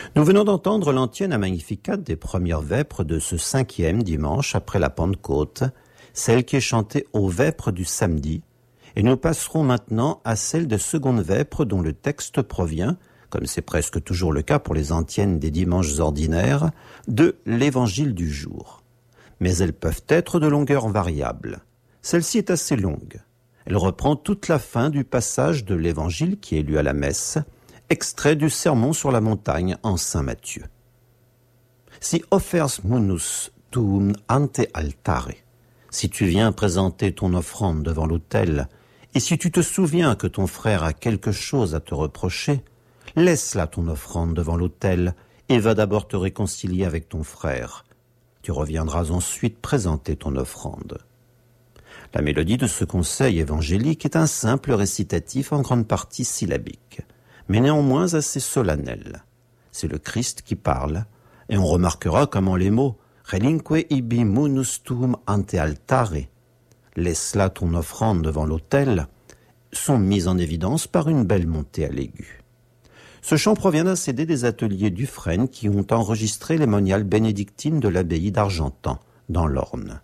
Nous venons d'entendre l'antienne Magnificat des premières vêpres de ce 5e dimanche après la Pentecôte, celle qui est chantée aux vêpres du samedi, et nous passerons maintenant à celle des secondes vêpres dont le texte provient, comme c'est presque toujours le cas pour les antiennes des dimanches ordinaires, de l'Évangile du jour. Mais elles peuvent être de longueur variable. Celle-ci est assez longue. Elle reprend toute la fin du passage de l'Évangile qui est lu à la messe, extrait du Sermon sur la montagne en Saint Matthieu. Si offers munus tuum ante altare, si tu viens présenter ton offrande devant l'autel, et si tu te souviens que ton frère a quelque chose à te reprocher, laisse là ton offrande devant l'autel et va d'abord te réconcilier avec ton frère. Tu reviendras ensuite présenter ton offrande. La mélodie de ce conseil évangélique est un simple récitatif en grande partie syllabique, mais néanmoins assez solennel. C'est le Christ qui parle, et on remarquera comment les mots « Relinque ibi munus tuum ante altare » « Laisse là ton offrande devant l'autel » sont mis en évidence par une belle montée à l'aigu. Ce chant provient d'un CD des ateliers Dufresne qui ont enregistré les moniales bénédictines de l'abbaye d'Argentan, dans l'Orne.